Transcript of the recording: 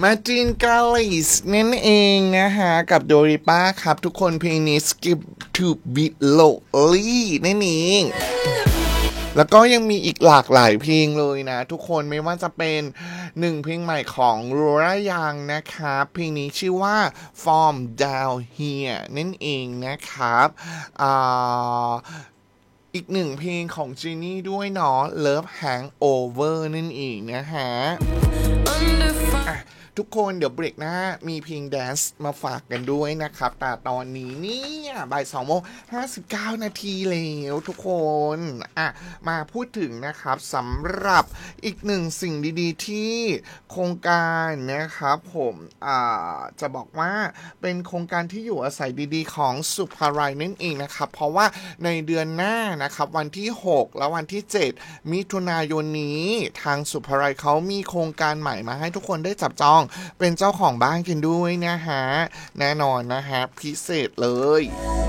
มาจินกาลิสนั่นเองนะฮะกับโดริป้าครับทุกคนเพลงนี้ Skip to Below นั่นเองแล้วก็ยังมีอีกหลากหลายเพลงเลยนะทุกคนไม่ว่าจะเป็น1เพลงใหม่ของรูรายังนะครับเพลงนี้ชื่อว่า From Down Here นั่นเองนะครับอีก1เพลงของจีนี่ด้วยเนาะ Love Hangover นั่นเองนะฮะทุกคนเดี๋ยวเบรกหน้ามีเพลงแดนซ์มาฝากกันด้วยนะครับแต่ตอนนี้เนี่ยบ่าย2:59 นาทีแล้วทุกคนมาพูดถึงนะครับสำหรับอีก1สิ่งดีๆที่โครงการนะครับผมจะบอกว่าเป็นโครงการที่อยู่อาศัยดีๆของสุภาลัยนั่นเองนะครับเพราะว่าในเดือนหน้านะครับวันที่6และวันที่7มิถุนายนนี้ทางสุภาลัยเขามีโครงการใหม่มาให้ทุกคนได้จับจองเป็นเจ้าของบ้านกันด้วยนะฮะแน่นอนนะฮะพิเศษเลย